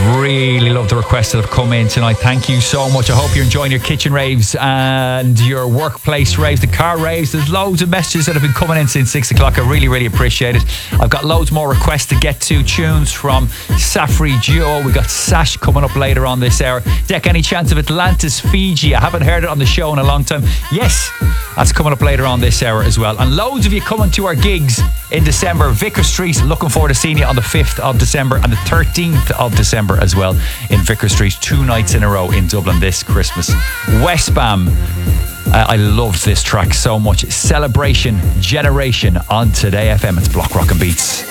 Really love the requests that have come in tonight. Thank you so much. I hope you're enjoying your kitchen raves and your workplace raves, the car raves. There's loads of messages that have been coming in since 6 o'clock. I really, really appreciate it. I've got loads more requests to get to. Tunes from Safri Duo. We got Sash coming up later on this hour. Deck, any chance of Atlantis, Fiji? I haven't heard it on the show in a long time. Yes, that's coming up later on this hour as well. And loads of you coming to our gigs in December. Vicar Street, looking forward to seeing you on the 5th of December and the 13th of December as well in Vicar Street. 2 nights in a row in Dublin this Christmas. Westbam, I love this track so much. Celebration Generation on Today FM. It's Block Rockin' Beats.